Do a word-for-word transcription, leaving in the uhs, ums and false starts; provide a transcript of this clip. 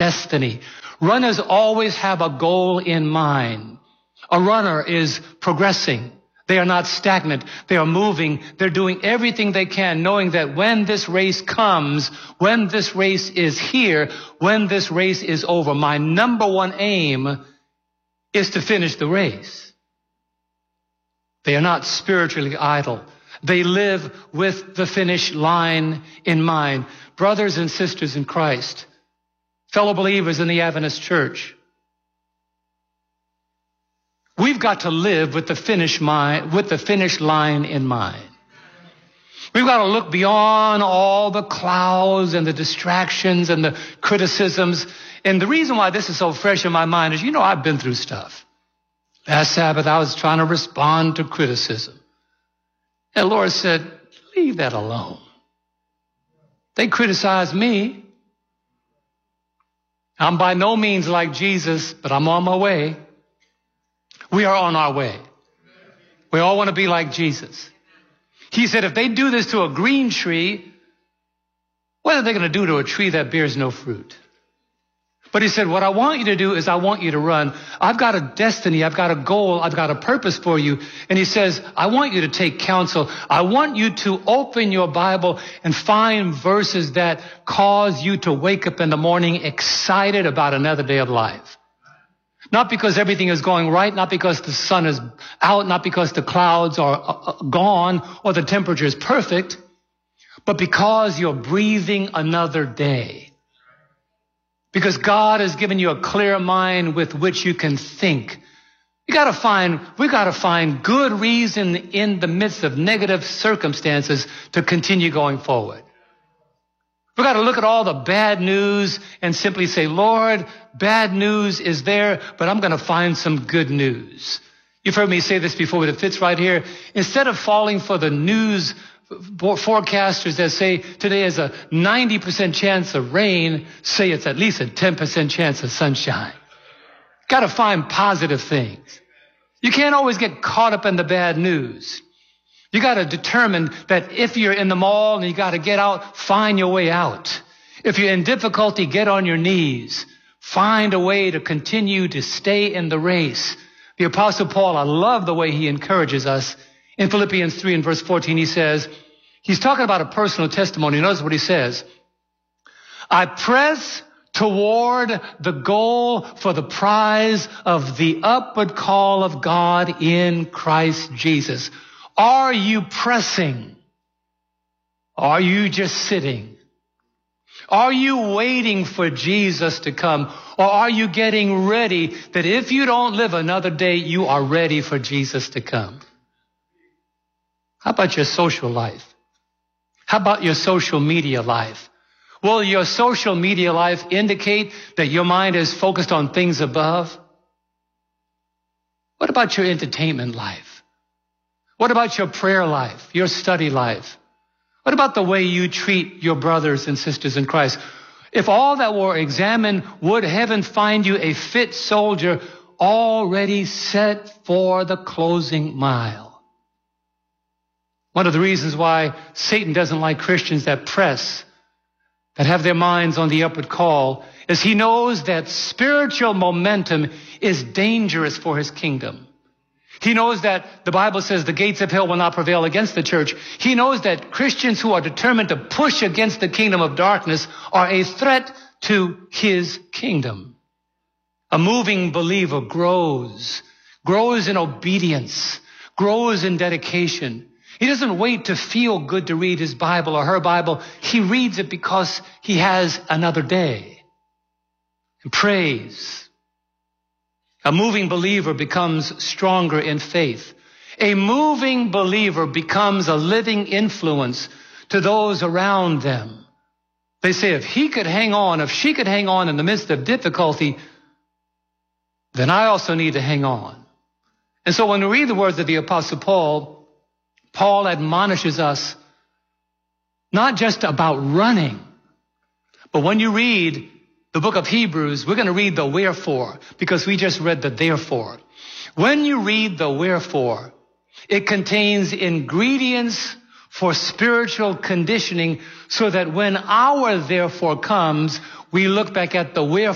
destiny. Runners always have a goal in mind. A runner is progressing. They are not stagnant. They are moving. They're doing everything they can, knowing that when this race comes, when this race is here, when this race is over, my number one aim is to finish the race. They are not spiritually idle. They live with the finish line in mind. Brothers and sisters in Christ, fellow believers in the Adventist Church, we've got to live with the finish mind, with the finish line in mind. We've got to look beyond all the clouds and the distractions and the criticisms. And the reason why this is so fresh in my mind is, you know, I've been through stuff. Last Sabbath, I was trying to respond to criticism. And the Lord said, leave that alone. They criticize me. I'm by no means like Jesus, but I'm on my way. We are on our way. We all want to be like Jesus. He said, if they do this to a green tree, what are they going to do to a tree that bears no fruit? But he said, what I want you to do is I want you to run. I've got a destiny. I've got a goal. I've got a purpose for you. And he says, I want you to take counsel. I want you to open your Bible and find verses that cause you to wake up in the morning excited about another day of life. Not because everything is going right, not because the sun is out, not because the clouds are gone or the temperature is perfect, but because you're breathing another day. Because God has given you a clear mind with which you can think. You got to find, we got to find good reason in the midst of negative circumstances to continue going forward. We got to look at all the bad news and simply say, Lord, bad news is there, but I'm going to find some good news. You've heard me say this before, but it fits right here. Instead of falling for the news forecasters that say today is a ninety percent chance of rain, say it's at least a ten percent chance of sunshine. Got to find positive things. You can't always get caught up in the bad news. You got to determine that if you're in the mall and you got to get out, find your way out. If you're in difficulty, get on your knees. Find a way to continue to stay in the race. The Apostle Paul, I love the way he encourages us. In Philippians three and verse fourteen, he says, he's talking about a personal testimony. Notice what he says. I press toward the goal for the prize of the upward call of God in Christ Jesus. Are you pressing? Are you just sitting? Are you waiting for Jesus to come? Or are you getting ready that if you don't live another day, you are ready for Jesus to come? How about your social life? How about your social media life? Will your social media life indicate that your mind is focused on things above? What about your entertainment life? What about your prayer life, your study life? What about the way you treat your brothers and sisters in Christ? If all that were examined, would heaven find you a fit soldier already set for the closing mile? One of the reasons why Satan doesn't like Christians that press, that have their minds on the upward call, is he knows that spiritual momentum is dangerous for his kingdom. He knows that the Bible says the gates of hell will not prevail against the church. He knows that Christians who are determined to push against the kingdom of darkness are a threat to his kingdom. A moving believer grows, grows in obedience, grows in dedication. He doesn't wait to feel good to read his Bible or her Bible. He reads it because he has another day. And prays. A moving believer becomes stronger in faith. A moving believer becomes a living influence to those around them. They say, if he could hang on, if she could hang on in the midst of difficulty, then I also need to hang on. And so when we read the words of the Apostle Paul, Paul admonishes us not just about running, but when you read the book of Hebrews, we're going to read the wherefore, because we just read the therefore. When you read the wherefore, it contains ingredients for spiritual conditioning so that when our therefore comes, we look back at the wherefore